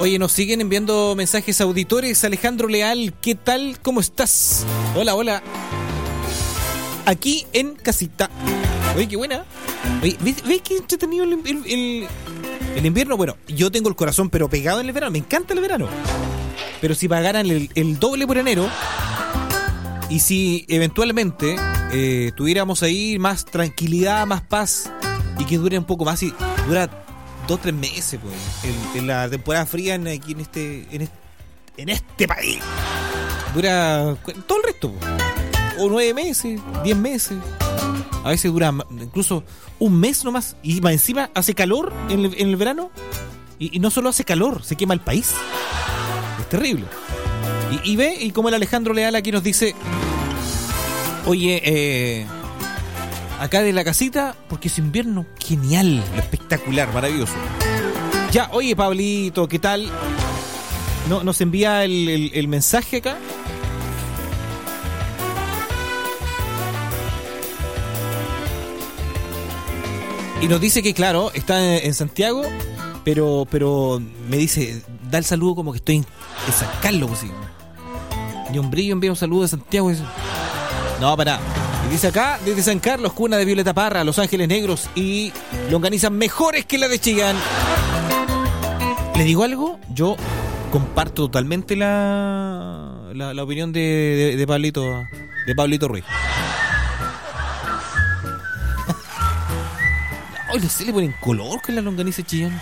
Oye, nos siguen enviando mensajes auditores. Alejandro Leal, ¿qué tal? ¿Cómo estás? Hola, hola. Aquí en casita. Oye, qué buena. Oye, ¿ves qué entretenido el invierno? Bueno, yo tengo el corazón pero pegado en el verano. Me encanta el verano. Pero si pagaran el doble por enero, y si eventualmente tuviéramos ahí más tranquilidad, más paz, y que dure un poco más, y dura 2-3 meses, pues, en la temporada fría aquí en este país. Dura todo el resto, pues. O 9 meses, 10 meses. A veces dura incluso un mes nomás. Y más encima hace calor en el verano. Y no solo hace calor, se quema el país. Es terrible. Y como el Alejandro Leal aquí nos dice: oye, acá de la casita, porque es invierno, genial, espectacular, maravilloso. Ya, oye, Pablito, ¿qué tal? Nos envía el mensaje acá. Y nos dice que, claro, está en Santiago, pero me dice, da el saludo como que estoy en San Carlos, pues sí. Ni un brillo envía un saludo de Santiago. No, para. Y dice acá, desde San Carlos, cuna de Violeta Parra, Los Ángeles Negros y longanizas mejores que la de Chillán. ¿Le digo algo? Yo comparto totalmente la opinión de Pablito Ruiz. Oye, se le ponen color con la longaniza de Chillán.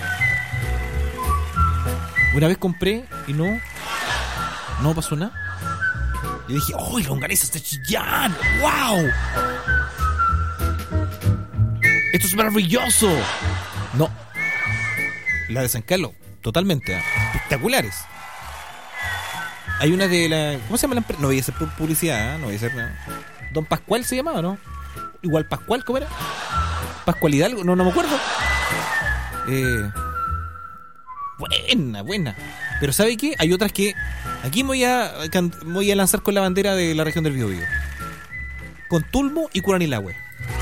Una vez compré y no pasó nada. Y dije, ¡oh, longanizas de Chillán! ¡Wow! ¡Esto es maravilloso! No. La de San Carlos, totalmente. Espectaculares. Hay una de la... ¿Cómo se llama la empresa? No voy a hacer publicidad, no voy a hacer nada. Don Pascual se llamaba, ¿no? Igual Pascual, ¿cómo era? Pascual Hidalgo, no me acuerdo. Buena. Pero ¿sabe qué? Hay otras que... Aquí voy a lanzar con la bandera de la región del Biobío. Con Tulmo y Curanilahue.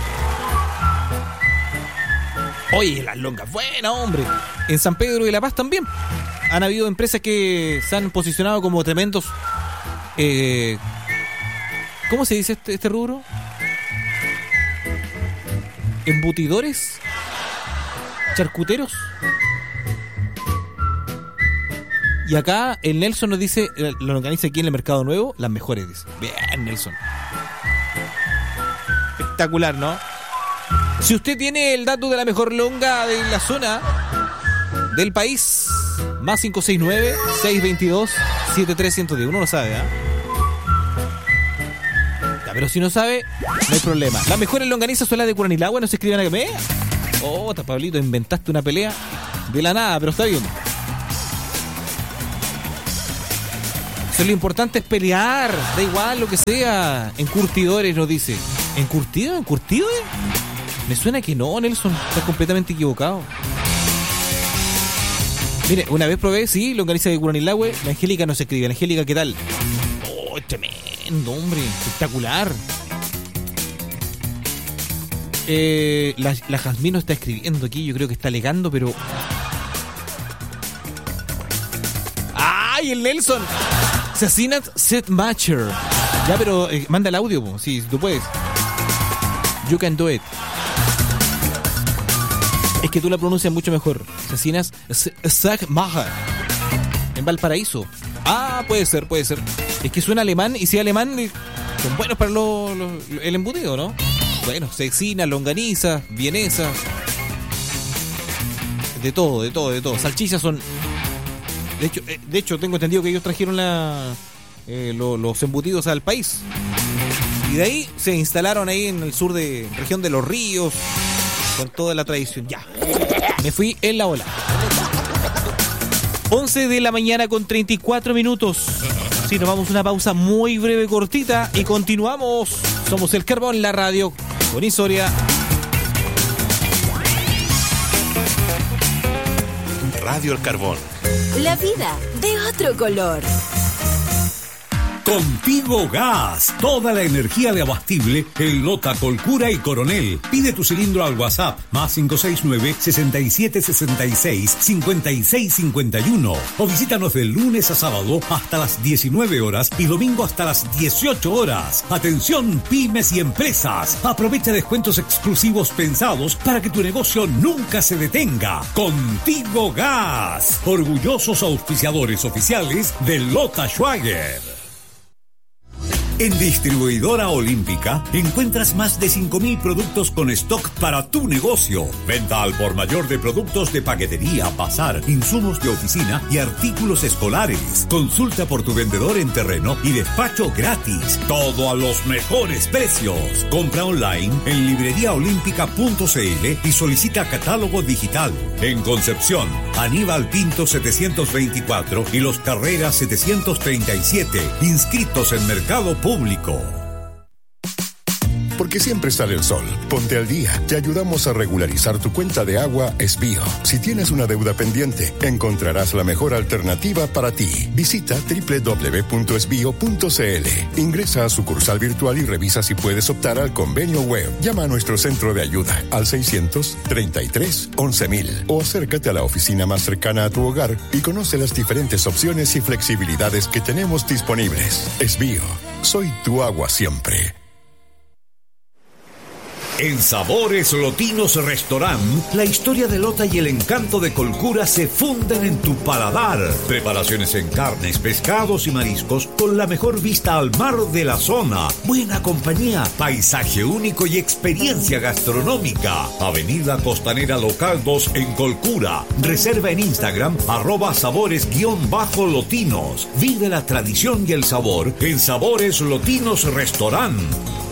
Oye, las longas, buena, hombre. En San Pedro de La Paz también han habido empresas que se han posicionado como tremendos... ¿cómo se dice este rubro? Embutidores, charcuteros. Y acá el Nelson nos dice, lo organiza aquí en el Mercado Nuevo, las mejores, dice. Bien, Nelson. Espectacular, ¿no? Si usted tiene el dato de la mejor longa de la zona del país, más 569-622-73110. Uno lo sabe, ¿eh? Pero si no sabe, no hay problema. Las mejores longanizas son las de Curanilahue, no se escriban a que Oh, Pablito, inventaste una pelea de la nada, pero está bien. Eso, lo importante es pelear, da igual lo que sea. Encurtidores nos dice. ¿Encurtido? Me suena que no, Nelson, estás completamente equivocado. Mire, una vez probé, sí, longaniza de Curanilahue. La Angélica no se escribe. Angélica, ¿qué tal? Oh, tremendo, hombre, espectacular. La Jazmín no está escribiendo aquí, yo creo que está alegando, pero... ¡Ay, el Nelson! Sacinat Set Matcher. Ya, pero manda el audio, po. Sí, tú puedes. You can do it. Es que tú la pronuncias mucho mejor. Sacinas Set Matcher. En Valparaíso. Ah, puede ser. Es que suena alemán, y si es alemán, son buenos para el embutido, ¿no? Bueno, cecina, longaniza, vienesa. De todo. Salchichas son... De hecho, tengo entendido que ellos trajeron los embutidos al país. Y de ahí se instalaron ahí en el sur de región de Los Ríos, con toda la tradición. Ya, me fui en la ola. 11 de la mañana con 34 minutos. Sí, nos vamos a una pausa muy breve, cortita, y continuamos. Somos El Carbón, la radio con historia. Radio El Carbón. La vida de otro color. Contigo Gas, toda la energía de abastible en Lota, Colcura y Coronel. Pide tu cilindro al WhatsApp más 569-6766-5651 o visítanos de lunes a sábado hasta las 19 horas y domingo hasta las 18 horas. Atención pymes y empresas, aprovecha descuentos exclusivos pensados para que tu negocio nunca se detenga. Contigo Gas, orgullosos auspiciadores oficiales de Lota Schwager. En Distribuidora Olímpica encuentras más de 5.000 productos con stock para tu negocio. Venta al por mayor de productos de paquetería, bazar, insumos de oficina y artículos escolares. Consulta por tu vendedor en terreno y despacho gratis. Todo a los mejores precios. Compra online en libreriaolímpica.cl y solicita catálogo digital. En Concepción, Aníbal Pinto 724 y Los Carreras 737. Inscritos en Mercado Público. Porque siempre sale el sol. Ponte al día. Te ayudamos a regularizar tu cuenta de agua Esbío. Si tienes una deuda pendiente, encontrarás la mejor alternativa para ti. Visita www.esbio.cl. Ingresa a sucursal virtual y revisa si puedes optar al convenio web. Llama a nuestro centro de ayuda al 600-33-11.000 o acércate a la oficina más cercana a tu hogar y conoce las diferentes opciones y flexibilidades que tenemos disponibles. Esbío. Soy tu agua siempre. En Sabores Lotinos Restaurant, la historia de Lota y el encanto de Colcura se funden en tu paladar. Preparaciones en carnes, pescados y mariscos con la mejor vista al mar de la zona. Buena compañía, paisaje único y experiencia gastronómica. Avenida Costanera Local 2 en Colcura. Reserva en Instagram @sabores_lotinos. Vive la tradición y el sabor en Sabores Lotinos Restaurant.